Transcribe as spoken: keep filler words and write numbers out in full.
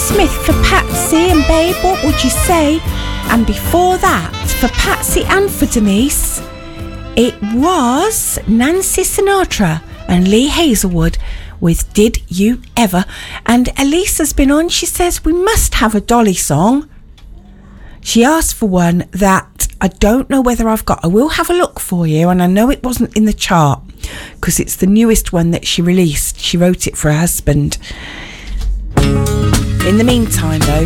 Smith for Patsy and Babe, What Would You Say? And before that, for Patsy and for Denise, it was Nancy Sinatra and Lee Hazelwood with Did You Ever? And Elisa's been on. She says we must have a Dolly song. She asked for one that I don't know whether I've got. I will have a look for you, and I know it wasn't in the chart because it's the newest one that she released. She wrote it for her husband. In the meantime, though,